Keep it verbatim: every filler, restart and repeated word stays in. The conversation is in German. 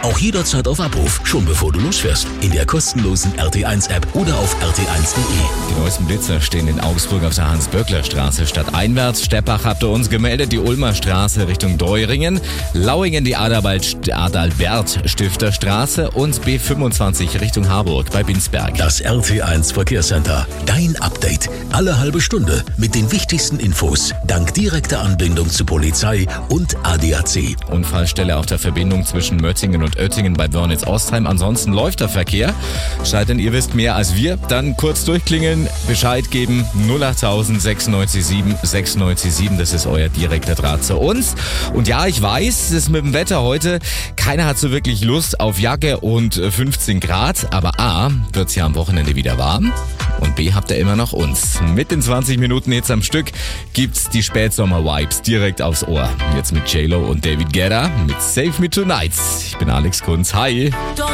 Auch jederzeit auf Abruf, schon bevor du losfährst. In der kostenlosen R T eins App oder auf r t eins punkt d e. Die neuesten Blitzer stehen in Augsburg auf der Hans-Böckler-Straße stadteinwärts. Steppach habt ihr uns gemeldet, die Ulmer Straße Richtung Deuringen. Lauingen die Adalbert-Stifter-Straße und B fünfundzwanzig Richtung Harburg bei Binsberg. Das R T eins Verkehrscenter. Dein Update. Alle halbe Stunde mit den wichtigsten Infos. Dank direkter Anbindung zu Polizei und A D A C. Unfallstelle auf der Verbindung zwischen Mötzingen und Oettingen bei Wörnitz-Ostheim. Ansonsten läuft der Verkehr. Seid denn ihr wisst mehr als wir? Dann kurz durchklingeln, Bescheid geben. null achttausend sechsundneunzig sieben sechsundneunzig sieben. Das ist euer direkter Draht zu uns. Und ja, ich weiß, es ist mit dem Wetter heute. Keiner hat so wirklich Lust auf Jacke und fünfzehn Grad. Aber A, wird's ja am Wochenende wieder warm. Und B, habt ihr immer noch uns. Mit den zwanzig Minuten Hits am Stück gibt's die Spätsommer-Vibes direkt aufs Ohr. Jetzt mit J-Lo und David Guetta mit Save Me Tonight. Ich bin Alex Kunz. Hi.